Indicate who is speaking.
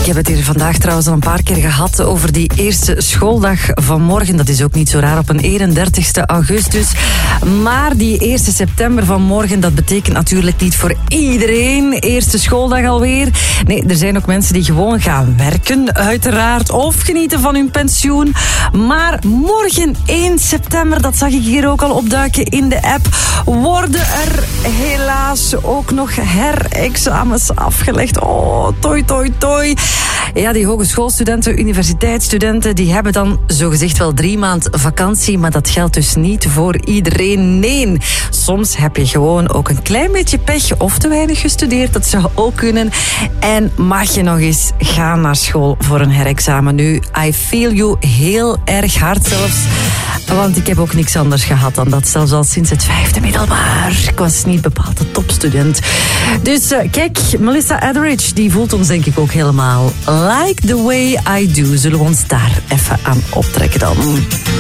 Speaker 1: heb het hier vandaag trouwens al een paar keer gehad over die eerste schooldag van morgen. Dat is ook niet zo raar op een 31 augustus. Maar die 1 september van morgen, dat betekent natuurlijk niet voor iedereen eerste schooldag alweer. Nee, er zijn ook mensen die gewoon gaan werken, uiteraard, of genieten van hun pensioen. Maar morgen 1 september, dat zag ik hier ook al opduiken in de app, worden er helaas ook nog herexamens afgelegd. Oh, toi, toi, toi. Ja, die hogeschoolstudenten, universiteitsstudenten, die hebben dan zogezegd wel 3 maanden vakantie, maar dat geldt dus niet voor iedereen. Nee, soms heb je gewoon ook een klein beetje pech of te weinig gestudeerd, dat zou ook kunnen. En mag je nog eens gaan naar school voor een herexamen nu? I feel you heel erg hard zelfs. Want ik heb ook niks anders gehad dan dat, zelfs al sinds het 5e middelbaar. Ik was niet bepaald een topstudent. Dus kijk, Melissa Etheridge, die voelt ons denk ik ook helemaal. Like the way I do. Zullen we ons daar even aan optrekken dan?